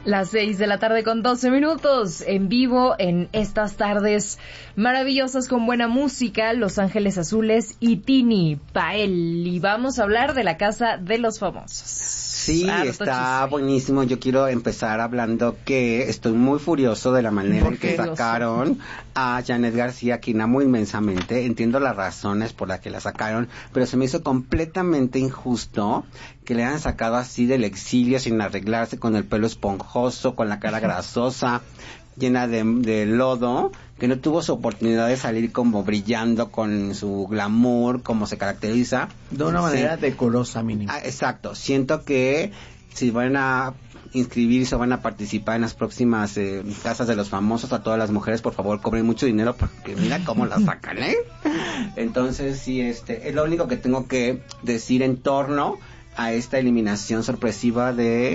Las 6 de la tarde con 12 minutos, en vivo en estas tardes maravillosas con buena música, Los Ángeles Azules y Tini Pael. Y vamos a hablar de La Casa de los Famosos. Sí, está buenísimo. Yo quiero empezar hablando que estoy muy furioso de la manera en que sacaron a Janet García, quien amo inmensamente. Entiendo las razones por las que la sacaron, pero se me hizo completamente injusto que le hayan sacado así del exilio sin arreglarse, con el pelo esponjoso, con la cara grasosa, llena de lodo, que no tuvo su oportunidad de salir como brillando con su glamour, como se caracteriza. De una manera decorosa, mínimo. Exacto. Siento que si van a inscribirse o van a participar en las próximas casas de los famosos, a todas las mujeres, por favor, cobren mucho dinero, porque mira cómo la sacan, ¿eh? Entonces, sí, es lo único que tengo que decir en torno a esta eliminación sorpresiva de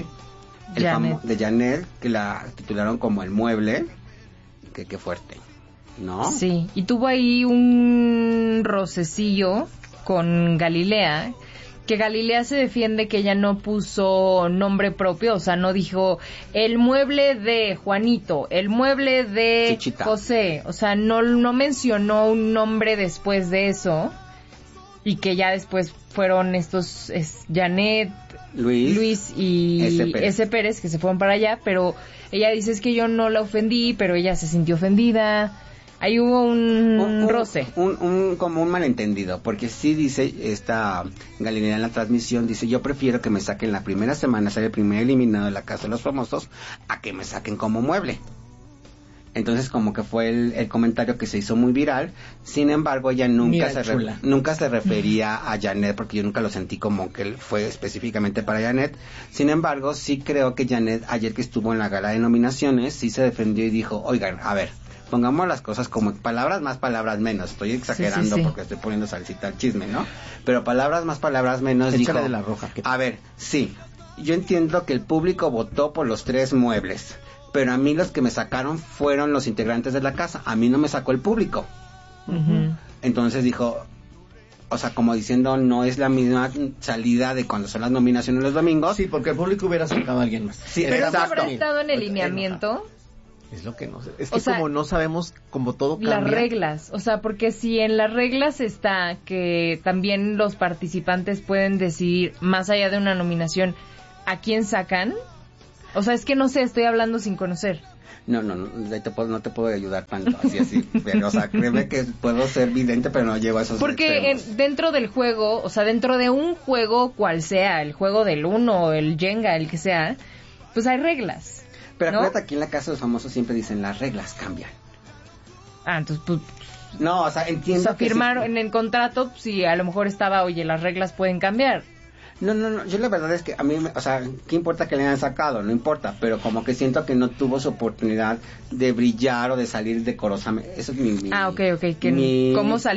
Janet, que la titularon como El Mueble. Qué fuerte, ¿no? Sí, y tuvo ahí un rocecillo con Galilea, que Galilea se defiende que ella no puso nombre propio, o sea, no dijo el mueble de Juanito, el mueble de Chichita. José, o sea, no mencionó un nombre después de eso, y que ya después fueron estos Janet, Luis y S. Pérez, que se fueron para allá, pero ella dice es que yo no la ofendí, pero ella se sintió ofendida. Ahí hubo un roce. Como un malentendido, porque sí dice esta Galilea en la transmisión, dice, yo prefiero que me saquen la primera semana, ser el primer eliminado de la Casa de los Famosos, a que me saquen como mueble. Entonces como que fue el comentario que se hizo muy viral. Sin embargo, ella nunca se refería a Janet, porque yo nunca lo sentí como que fue específicamente para Janet. Sin embargo, sí creo que Janet, ayer que estuvo en la gala de nominaciones, sí se defendió y dijo, oigan, a ver, pongamos las cosas como palabras más, palabras menos. Estoy exagerando, sí. Porque estoy poniendo salsita al chisme, ¿no? Pero palabras más, palabras menos. Échale dijo, de la roja. A ver, sí, yo entiendo que el público votó por los 3 muebles, pero a mí los que me sacaron fueron los integrantes de la casa. A mí no me sacó el público. Uh-huh. Entonces dijo, o sea, como diciendo, no es la misma salida de cuando son las nominaciones los domingos. Sí, porque el público hubiera sacado a alguien más. Sí, pero ¿no habrá estado en el lineamiento? Es lo que no sé. Es que como no sabemos, como todo cambia. Las reglas, o sea, porque si en las reglas está que también los participantes pueden decidir, más allá de una nominación, a quién sacan. O sea, es que no sé, estoy hablando sin conocer. No te puedo ayudar tanto, así. Pero, o sea, créeme que puedo ser vidente, pero no llego a esos porque dentro del juego, o sea, dentro de un juego cual sea, el juego del Uno, el Jenga, el que sea, pues hay reglas. Pero ¿no? acuérdate, aquí en la Casa de los Famosos siempre dicen, las reglas cambian. Ah, entonces, pues... No, o sea, entiendo. O sea, firmaron en el contrato, si a lo mejor estaba, oye, las reglas pueden cambiar. No, yo la verdad es que a mí, o sea, ¿qué importa que le hayan sacado? No importa, pero como que siento que no tuvo su oportunidad de brillar o de salir decorosamente. Eso es mi ok, que ¿cómo salió?